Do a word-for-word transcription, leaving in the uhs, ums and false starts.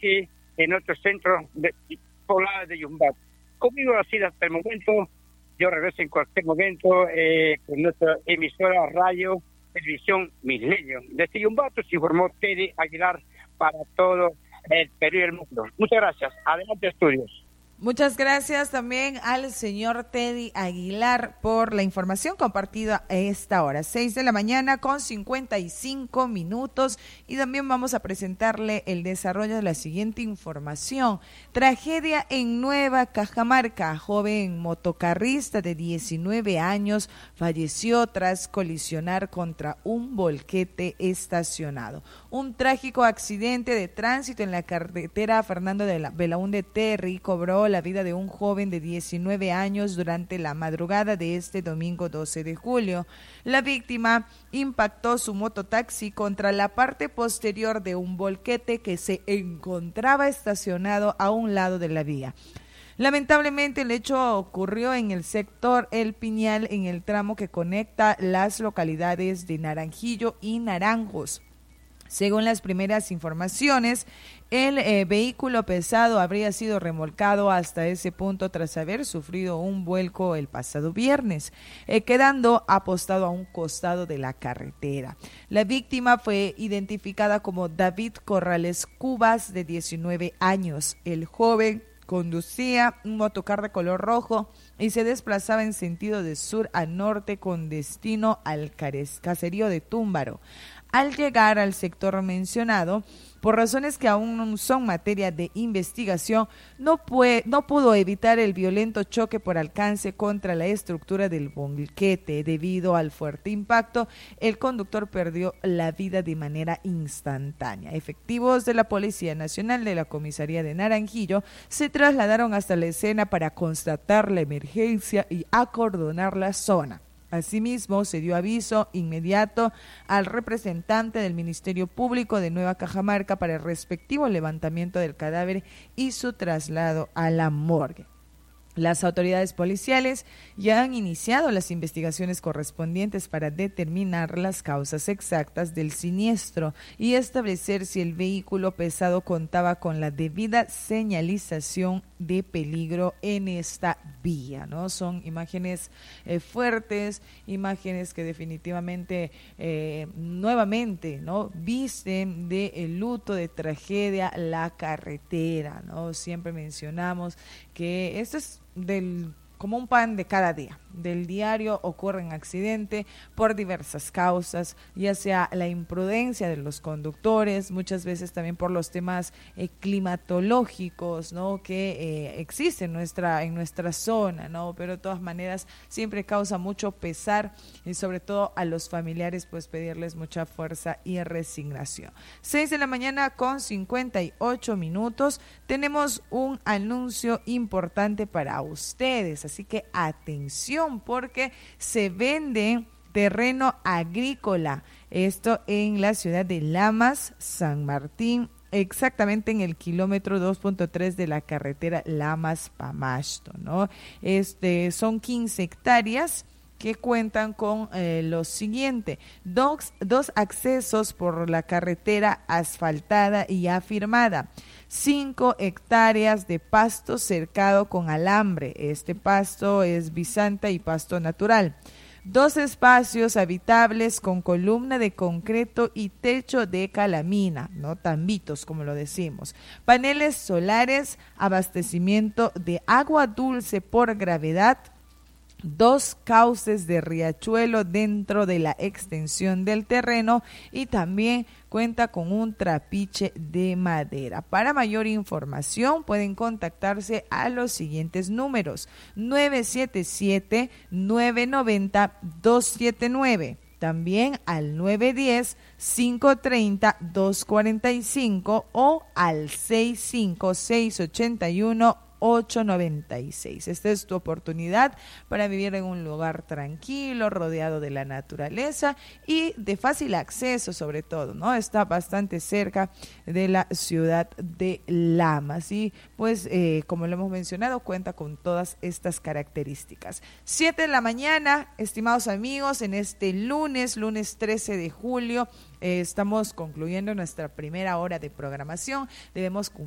aquí en nuestro centro de, poblado de Yumbato. Conmigo ha sido hasta el momento. Yo regreso en cualquier momento eh, con nuestra emisora radio, televisión Milenio. Desde Yumbato se informó Teddy Aguilar para todo el Perú y el mundo. Muchas gracias. Adelante, estudios. Muchas gracias también al señor Teddy Aguilar por la información compartida a esta hora, seis de la mañana con cincuenta y cinco minutos, y también vamos a presentarle el desarrollo de la siguiente información. Tragedia en Nueva Cajamarca, joven motocarrista de diecinueve años falleció tras colisionar contra un volquete estacionado. Un trágico accidente de tránsito en la carretera Fernando de la Belaúnde Terry cobró la vida de un joven de diecinueve años durante la madrugada de este domingo doce de julio. La víctima impactó su mototaxi contra la parte posterior de un volquete que se encontraba estacionado a un lado de la vía. Lamentablemente el hecho ocurrió en el sector El Piñal, en el tramo que conecta las localidades de Naranjillo y Naranjos. Según las primeras informaciones, el eh, vehículo pesado habría sido remolcado hasta ese punto tras haber sufrido un vuelco el pasado viernes, eh, quedando apostado a un costado de la carretera. La víctima fue identificada como David Corrales Cubas, de diecinueve años. El joven conducía un motocar de color rojo y se desplazaba en sentido de sur a norte con destino al caserío de Túmbaro. Al llegar al sector mencionado, por razones que aún son materia de investigación, no, puede, no pudo evitar el violento choque por alcance contra la estructura del volquete. Debido al fuerte impacto, el conductor perdió la vida de manera instantánea. Efectivos de la Policía Nacional de la Comisaría de Naranjillo se trasladaron hasta la escena para constatar la emergencia y acordonar la zona. Asimismo, se dio aviso inmediato al representante del Ministerio Público de Nueva Cajamarca para el respectivo levantamiento del cadáver y su traslado a la morgue. Las autoridades policiales ya han iniciado las investigaciones correspondientes para determinar las causas exactas del siniestro y establecer si el vehículo pesado contaba con la debida señalización de peligro en esta vía, ¿no? Son imágenes eh, fuertes, imágenes que definitivamente eh, nuevamente, ¿no?, visten de el luto, de tragedia, la carretera, ¿no? Siempre mencionamos que esto es del como un pan de cada día. Del diario ocurren accidentes por diversas causas, ya sea la imprudencia de los conductores, muchas veces también por los temas eh, climatológicos, ¿no?, que eh, existen en nuestra, en nuestra zona, ¿no? Pero de todas maneras siempre causa mucho pesar y sobre todo a los familiares, pues pedirles mucha fuerza y resignación. seis de la mañana con cincuenta y ocho minutos, tenemos un anuncio importante para ustedes, así que atención, porque se vende terreno agrícola, esto en la ciudad de Lamas, San Martín, exactamente en el kilómetro dos punto tres de la carretera Lamas-Pamasto, ¿no? Este, son quince hectáreas que cuentan con eh, lo siguiente: dos, dos accesos por la carretera asfaltada y afirmada, cinco hectáreas de pasto cercado con alambre, este pasto es bisanta y pasto natural, dos espacios habitables con columna de concreto y techo de calamina, no tambitos como lo decimos, paneles solares, abastecimiento de agua dulce por gravedad, dos cauces de riachuelo dentro de la extensión del terreno y también cuenta con un trapiche de madera. Para mayor información pueden contactarse a los siguientes números: nueve siete siete, nueve nueve cero, dos siete nueve, también al nueve uno cero, cinco tres cero, dos cuatro cinco o al seis cinco seis ocho uno, ocho nueve seis. Esta es tu oportunidad para vivir en un lugar tranquilo, rodeado de la naturaleza y de fácil acceso, sobre todo, ¿no? Está bastante cerca de la ciudad de Lamas y pues eh, como lo hemos mencionado, cuenta con todas estas características. siete de la mañana, estimados amigos, en este lunes, lunes trece de julio, eh, estamos concluyendo nuestra primera hora de programación. Debemos cumplir